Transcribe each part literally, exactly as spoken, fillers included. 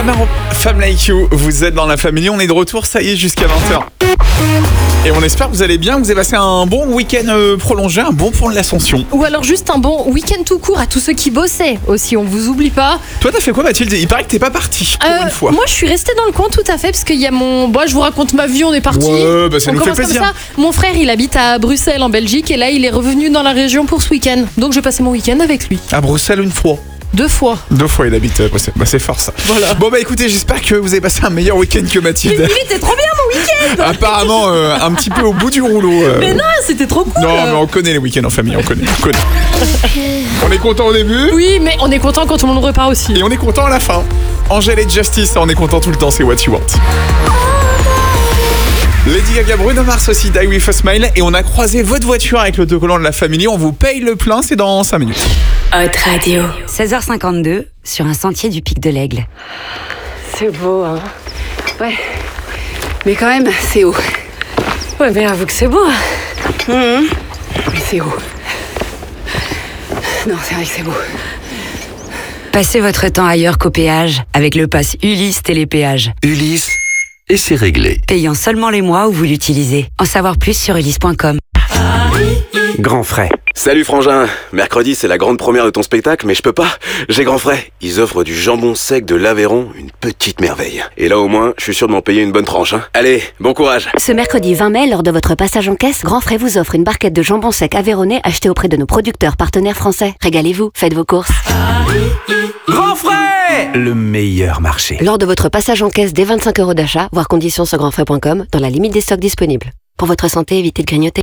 Summer Femme Like You, vous êtes dans la famille, on est de retour, ça y est, jusqu'à vingt heures. Et on espère que vous allez bien, vous avez passé un bon week-end euh, prolongé, un bon pont de l'Ascension. Ou alors juste un bon week-end tout court à tous ceux qui bossaient aussi, on vous oublie pas. Toi t'as fait quoi Mathilde? Il paraît que t'es pas partie pour euh, une fois. Moi je suis restée dans le coin tout à fait, parce qu'il y a mon... Bon, je vous raconte ma vie, on est parti. Ouais, bah ça on nous fait commence plaisir. comme ça. Mon frère il habite à Bruxelles en Belgique et là il est revenu dans la région pour ce week-end. Donc je vais passer mon week-end avec lui. À Bruxelles une fois. Deux fois. Deux fois il habite à Bruxelles, bah c'est fort ça. Voilà. Bon bah écoutez, j'espère que vous avez passé un meilleur week-end que Mathilde. Mais il était trop bien mon week-end. Apparemment euh, un petit peu au bout du rouleau. euh. Mais non, c'était trop cool. Non mais on connaît les week-ends en famille, on connaît, on connaît. On est content au début. Oui, mais on est content quand tout le monde repart aussi. Et on est content à la fin. Angèle et Justice, on est content tout le temps, c'est What You Want. Lady Gaga, Bruno Mars aussi, Die With A Smile. Et on a croisé votre voiture avec l'autocollant de la famille. On vous paye le plein, c'est dans cinq minutes. Hot Radio. seize heures cinquante-deux, sur un sentier du Pic de l'Aigle. C'est beau, hein. Ouais. Mais quand même, c'est haut. Ouais, mais avoue que c'est beau. Mmh. Mais c'est haut. Non, c'est vrai que c'est beau. Passez votre temps ailleurs qu'au péage avec le pass Ulysse Télépéage. Ulysse, et c'est réglé. Payant seulement les mois où vous l'utilisez. En savoir plus sur ulysse point com. Grand frais. Salut frangin, mercredi c'est la grande première de ton spectacle, mais je peux pas, j'ai grand frais. Ils offrent du jambon sec de l'Aveyron, une petite merveille. Et là au moins, je suis sûr de m'en payer une bonne tranche. Hein. Allez, bon courage. Ce mercredi vingt mai, lors de votre passage en caisse, Grand Frais vous offre une barquette de jambon sec aveyronnais achetée auprès de nos producteurs partenaires français. Régalez-vous, faites vos courses. Grand frais, le meilleur marché. Lors de votre passage en caisse dès vingt-cinq euros d'achat, voir conditions sur grand frais point com, dans la limite des stocks disponibles. Pour votre santé, évitez de grignoter.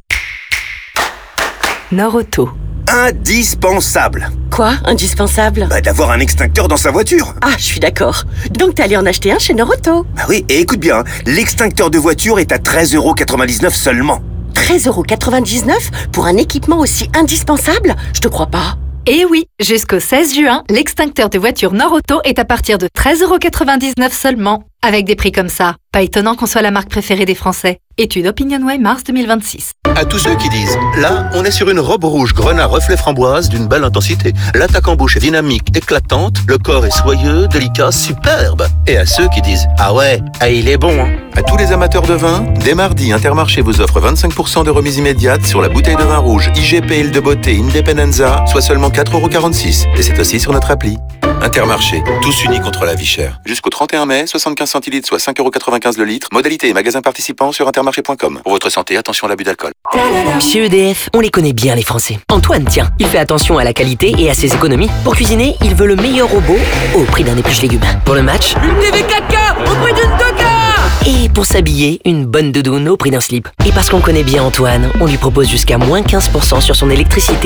Norauto. Indispensable. Quoi, indispensable? Bah d'avoir un extincteur dans sa voiture. Ah, je suis d'accord. Donc t'es allé en acheter un chez Norauto? Bah oui, et écoute bien, l'extincteur de voiture est à treize euros quatre-vingt-dix-neuf seulement. treize euros quatre-vingt-dix-neuf pour un équipement aussi indispensable? Je te crois pas. Et oui, jusqu'au seize juin, l'extincteur de voiture Norauto est à partir de treize euros quatre-vingt-dix-neuf seulement. Avec des prix comme ça, pas étonnant qu'on soit la marque préférée des Français. Étude OpinionWay mars deux mille vingt-six. À tous ceux qui disent, là, on est sur une robe rouge grenat reflet framboise d'une belle intensité. L'attaque en bouche est dynamique, éclatante, le corps est soyeux, délicat, superbe. Et à ceux qui disent, ah ouais, ah il est bon, hein. À tous les amateurs de vin, dès mardi, Intermarché vous offre vingt-cinq pour cent de remise immédiate sur la bouteille de vin rouge I G P Île de Beauté Independenza, soit seulement quatre euros quarante-six. Et c'est aussi sur notre appli. Intermarché, tous unis contre la vie chère. Jusqu'au trente et un mai, soixante-quinze centilitres, soit cinq euros quatre-vingt-quinze le litre. Modalité et magasins participants sur intermarché point com. Pour votre santé, attention à l'abus d'alcool. Chez E D F, on les connaît bien les Français. Antoine, tiens, il fait attention à la qualité et à ses économies. Pour cuisiner, il veut le meilleur robot au prix d'un épluche légumes. Pour le match, une T V quatre K au prix d'une deux K. Et pour s'habiller, une bonne doudoune au prix d'un slip. Et parce qu'on connaît bien Antoine, on lui propose jusqu'à moins quinze pour cent sur son électricité.